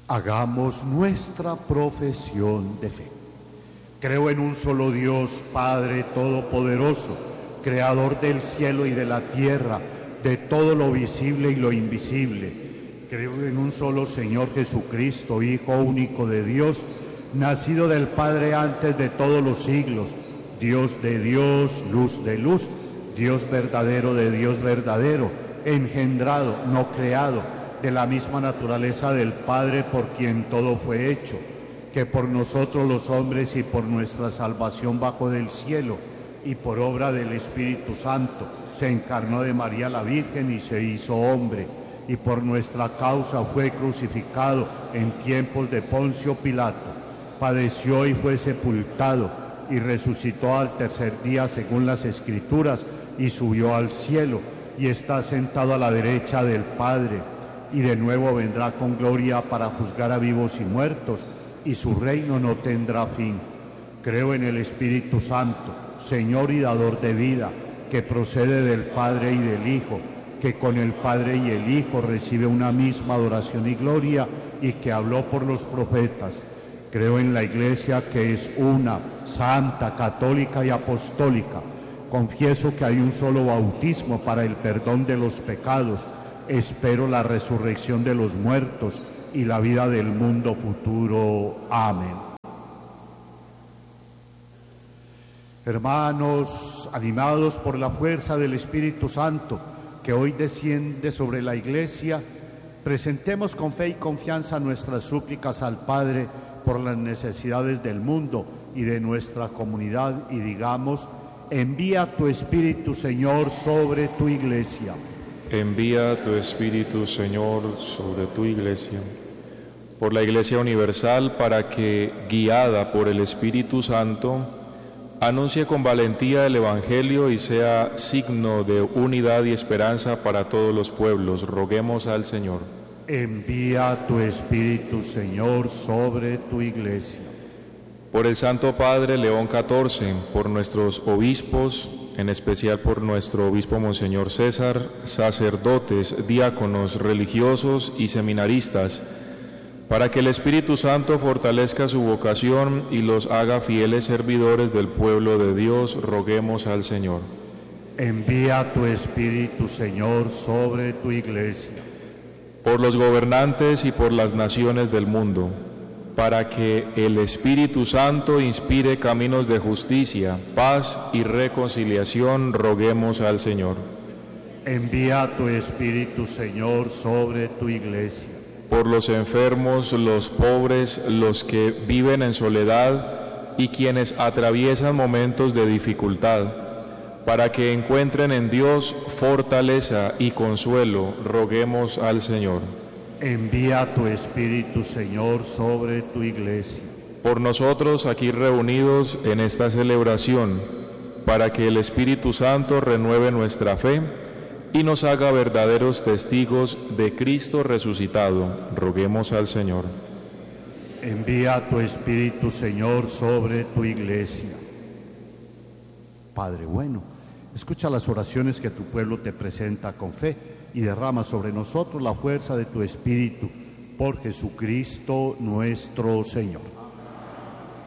Hagamos nuestra profesión de fe. Creo en un solo Dios, Padre Todopoderoso, Creador del cielo y de la tierra, de todo lo visible y lo invisible. Creo en un solo Señor Jesucristo, Hijo único de Dios, nacido del Padre antes de todos los siglos, Dios de Dios, luz de luz, Dios verdadero de Dios verdadero, engendrado, no creado, de la misma naturaleza del Padre por quien todo fue hecho, que por nosotros los hombres y por nuestra salvación bajó del cielo y por obra del Espíritu Santo se encarnó de María la Virgen y se hizo hombre, y por nuestra causa fue crucificado en tiempos de Poncio Pilato, padeció y fue sepultado y resucitó al tercer día según las Escrituras y subió al cielo y está sentado a la derecha del Padre, y de nuevo vendrá con gloria para juzgar a vivos y muertos, y su reino no tendrá fin. Creo en el Espíritu Santo, Señor y dador de vida, que procede del Padre y del Hijo, que con el Padre y el Hijo recibe una misma adoración y gloria, y que habló por los profetas. Creo en la Iglesia, que es una, santa, católica y apostólica. Confieso que hay un solo bautismo para el perdón de los pecados. Espero la resurrección de los muertos y la vida del mundo futuro. Amén. Hermanos, animados por la fuerza del Espíritu Santo que hoy desciende sobre la Iglesia, presentemos con fe y confianza nuestras súplicas al Padre por las necesidades del mundo y de nuestra comunidad y digamos: envía tu Espíritu, Señor, sobre tu Iglesia. Envía tu Espíritu, Señor, sobre tu Iglesia, por la Iglesia universal, para que, guiada por el Espíritu Santo, anuncie con valentía el Evangelio y sea signo de unidad y esperanza para todos los pueblos. Roguemos al Señor. Envía tu Espíritu, Señor, sobre tu Iglesia. Por el Santo Padre León XIV, por nuestros obispos, en especial por nuestro obispo Monseñor César, sacerdotes, diáconos, religiosos y seminaristas, para que el Espíritu Santo fortalezca su vocación y los haga fieles servidores del pueblo de Dios, roguemos al Señor. Envía tu Espíritu, Señor, sobre tu Iglesia. Por los gobernantes y por las naciones del mundo, para que el Espíritu Santo inspire caminos de justicia, paz y reconciliación, roguemos al Señor. Envía tu Espíritu, Señor, sobre tu Iglesia. Por los enfermos, los pobres, los que viven en soledad y quienes atraviesan momentos de dificultad, para que encuentren en Dios fortaleza y consuelo, roguemos al Señor. Envía tu Espíritu, Señor, sobre tu Iglesia. Por nosotros aquí reunidos en esta celebración, para que el Espíritu Santo renueve nuestra fe y nos haga verdaderos testigos de Cristo resucitado, roguemos al Señor. Envía tu Espíritu, Señor, sobre tu Iglesia. Padre bueno, escucha las oraciones que tu pueblo te presenta con fe y derrama sobre nosotros la fuerza de tu Espíritu, por Jesucristo nuestro Señor.